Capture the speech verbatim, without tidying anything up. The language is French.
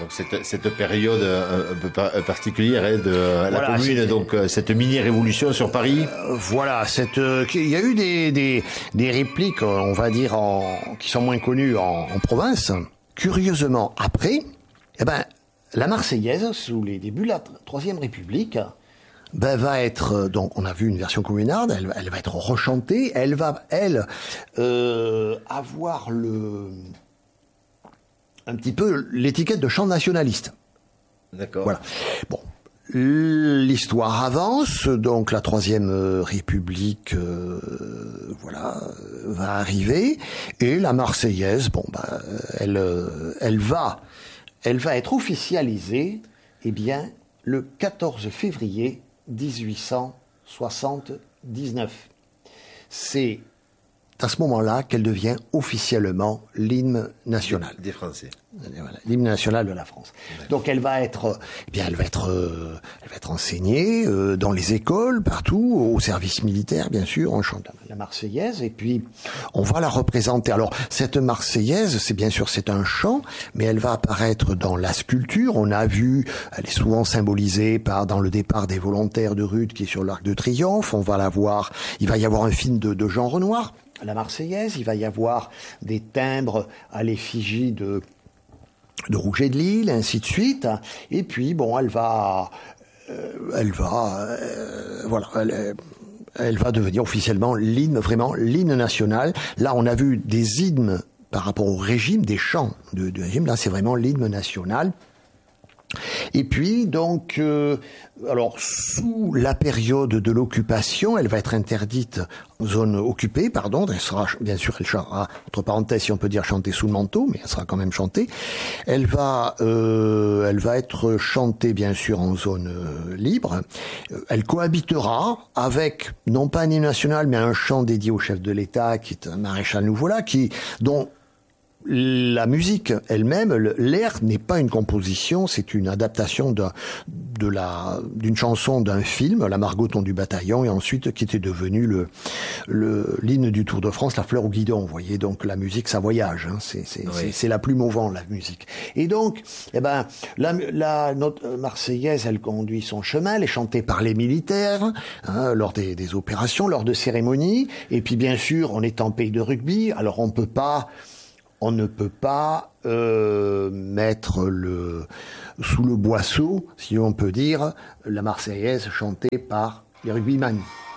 Donc cette, cette période un peu particulière hein, de la voilà, Commune, c'était... donc cette mini-révolution sur Paris. Euh, voilà, cette, euh, il y a eu des, des, des répliques, on va dire, en, qui sont moins connues en, en province. Curieusement, après, eh ben, la Marseillaise, sous les débuts de la Troisième République, ben, va être, donc on a vu une version communarde, elle, elle va être rechantée, elle va, elle, euh, avoir le... un petit peu l'étiquette de chant nationaliste. D'accord. Voilà. Bon, l'histoire avance, donc la Troisième République, euh, voilà, va arriver, et la Marseillaise, bon, bah, elle, elle va, elle va être officialisée, eh bien, le quatorze février dix-huit cent soixante-dix-neuf. C'est à ce moment-là qu'elle devient officiellement l'hymne national. Des Français. Voilà, l'hymne national de la France. Donc elle va être, eh bien elle va être, euh, elle va être enseignée euh, dans les écoles, partout, au service militaire, bien sûr, on chante la Marseillaise, et puis on va la représenter. Alors cette Marseillaise, c'est bien sûr c'est un chant, mais elle va apparaître dans la sculpture. On a vu, elle est souvent symbolisée par dans le départ des volontaires de Rude qui est sur l'Arc de Triomphe. On va la voir. Il va y avoir un film de, de Jean Renoir. La Marseillaise, il va y avoir des timbres à l'effigie de, de Rouget de Lille, ainsi de suite. Et puis, bon, elle va, euh, elle va, euh, voilà, elle, elle va devenir officiellement l'hymne, vraiment l'hymne national. Là, on a vu des hymnes par rapport au régime, des chants de, de régime. Là, c'est vraiment l'hymne national. Et puis, donc, euh, alors, sous la période de l'occupation, elle va être interdite en zone occupée, pardon, elle sera, bien sûr, elle sera, entre parenthèses, si on peut dire, chantée sous le manteau, mais elle sera quand même chantée. Elle va, euh, elle va être chantée, bien sûr, en zone euh, libre. Elle cohabitera avec, non pas un hymne national, mais un chant dédié au chef de l'État, qui est un maréchal Nouvola, qui, dont la musique elle-même, l'air n'est pas une composition, c'est une adaptation de, de la, d'une chanson d'un film, La Margoton du bataillon, et ensuite qui était devenu le, le, l'hymne du Tour de France, La fleur au guidon. Vous voyez, donc la musique, ça voyage, hein, c'est, c'est, oui. c'est, c'est la plume au vent, la musique. Et donc, eh ben, la, la, notre Marseillaise, elle conduit son chemin, elle est chantée par les militaires, hein, lors des, des opérations, lors de cérémonies, et puis bien sûr, on est en pays de rugby, alors on peut pas, On ne peut pas euh, mettre le, sous le boisseau, si on peut dire, la Marseillaise chantée par les rugbyman.